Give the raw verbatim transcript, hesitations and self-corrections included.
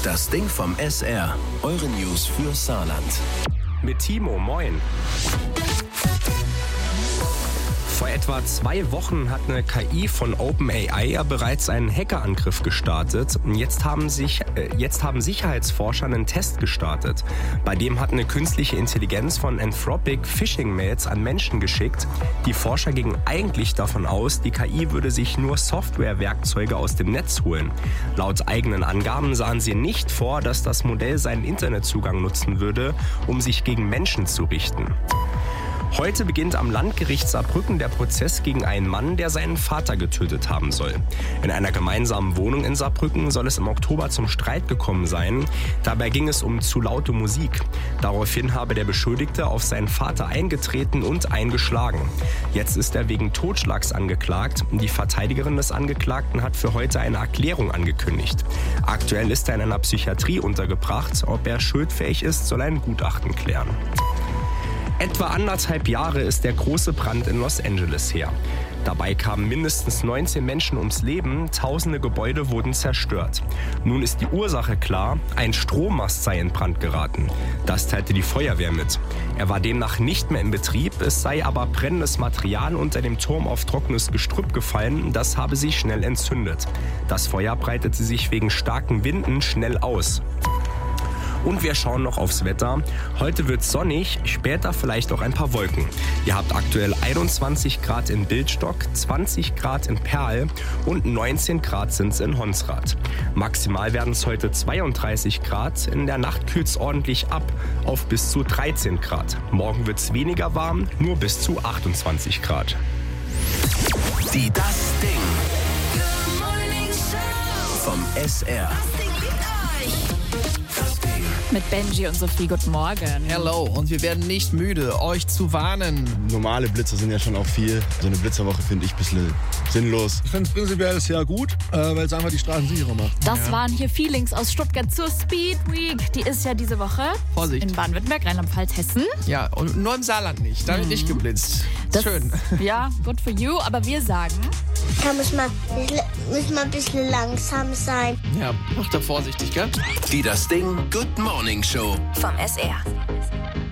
Das Ding vom S R. Eure News für Saarland. Mit Timo, moin. Vor etwa zwei Wochen hat eine K I von OpenAI ja bereits einen Hackerangriff gestartet. Und jetzt haben, sich, äh, jetzt haben Sicherheitsforscher einen Test gestartet. Bei dem hat eine künstliche Intelligenz von Anthropic Phishing-Mails an Menschen geschickt. Die Forscher gingen eigentlich davon aus, die K I würde sich nur Softwarewerkzeuge aus dem Netz holen. Laut eigenen Angaben sahen sie nicht vor, dass das Modell seinen Internetzugang nutzen würde, um sich gegen Menschen zu richten. Heute beginnt am Landgericht Saarbrücken der Prozess gegen einen Mann, der seinen Vater getötet haben soll. In einer gemeinsamen Wohnung in Saarbrücken soll es im Oktober zum Streit gekommen sein. Dabei ging es um zu laute Musik. Daraufhin habe der Beschuldigte auf seinen Vater eingetreten und eingeschlagen. Jetzt ist er wegen Totschlags angeklagt. Die Verteidigerin des Angeklagten hat für heute eine Erklärung angekündigt. Aktuell ist er in einer Psychiatrie untergebracht. Ob er schuldfähig ist, soll ein Gutachten klären. Etwa anderthalb Jahre ist der große Brand in Los Angeles her. Dabei kamen mindestens neunzehn Menschen ums Leben, tausende Gebäude wurden zerstört. Nun ist die Ursache klar, ein Strommast sei in Brand geraten. Das teilte die Feuerwehr mit. Er war demnach nicht mehr in Betrieb, es sei aber brennendes Material unter dem Turm auf trockenes Gestrüpp gefallen, das habe sich schnell entzündet. Das Feuer breitete sich wegen starken Winden schnell aus. Und wir schauen noch aufs Wetter. Heute wird sonnig, später vielleicht auch ein paar Wolken. Ihr habt aktuell einundzwanzig Grad in Bildstock, zwanzig Grad in Perl und neunzehn Grad sind es in Honsrath. Maximal werden es heute zweiunddreißig Grad, in der Nacht kühlt es ordentlich ab auf bis zu dreizehn Grad. Morgen wird es weniger warm, nur bis zu achtundzwanzig Grad. Die Das Ding vom S R. Mit Benji und Sophie, guten Morgen. Hello, und wir werden nicht müde, euch zu warnen. Normale Blitzer sind ja schon auch viel. So eine Blitzerwoche finde ich ein bisschen sinnlos. Ich finde es prinzipiell sehr gut, äh, weil es einfach die Straßen sicherer macht. Das Ja. waren hier Feelings aus Stuttgart zur Speed Week. Die ist ja diese Woche Vorsicht. in Baden-Württemberg, Rheinland-Pfalz, Hessen. Ja, und nur im Saarland nicht. Da wird nicht geblitzt. Das, Schön. Ja, good for you. Aber wir sagen, Da muss man, muss man ein bisschen langsam sein. Ja, mach da vorsichtig, gell? Die Das Ding Good Morning Show. Vom S R.